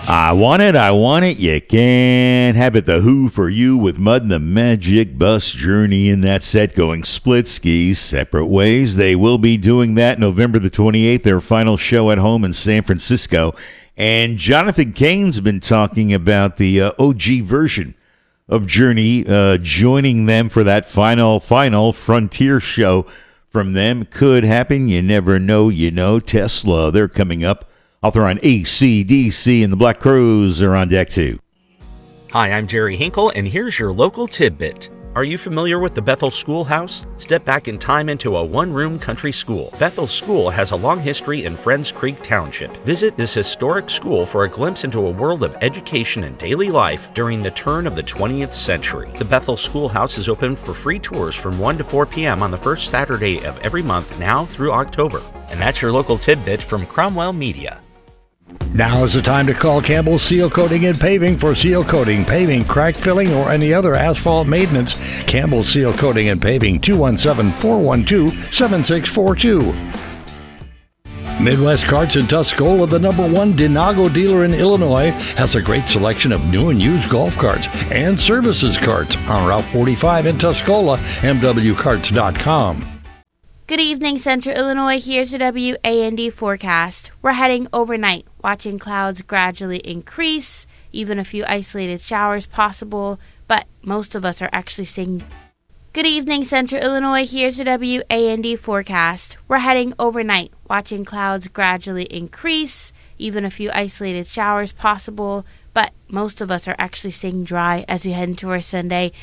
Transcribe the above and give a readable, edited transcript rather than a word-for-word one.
I want it, you can have it. The Who for you with Mud and the Magic Bus Journey in that set, going split skis separate ways. They will be doing that November the 28th, their final show at home in San Francisco. And Jonathan Cain's been talking about the OG version of Journey, joining them for that final Frontier show from them. Could happen. You never know. You know, Tesla, they're coming up. I'll throw on AC/DC, and the Black Crowes are on deck too. Hi, I'm Jerry Hinkle, and here's your local tidbit. Are you familiar with the Bethel Schoolhouse? Step back in time into a one-room country school. Bethel School has a long history in Friends Creek Township. Visit this historic school for a glimpse into a world of education and daily life during the turn of the 20th century. The Bethel Schoolhouse is open for free tours from 1 to 4 p.m. on the first Saturday of every month now through October. And that's your local tidbit from Cromwell Media. Now is the time to call Campbell Seal Coating and Paving for seal coating, paving, crack filling, or any other asphalt maintenance. Campbell Seal Coating and Paving, 217-412-7642. Midwest Carts in Tuscola, the #1 Denago dealer in Illinois, has a great selection of new and used golf carts and services carts on Route 45 in Tuscola, mwcarts.com. Good evening, Central Illinois. Here's the WAND forecast. We're heading overnight, watching clouds gradually increase, even a few isolated showers possible, but most of us are actually staying. Good evening, Central Illinois. Here's the WAND forecast. We're heading overnight, watching clouds gradually increase, even a few isolated showers possible, but most of us are actually staying dry as we head into our Sunday.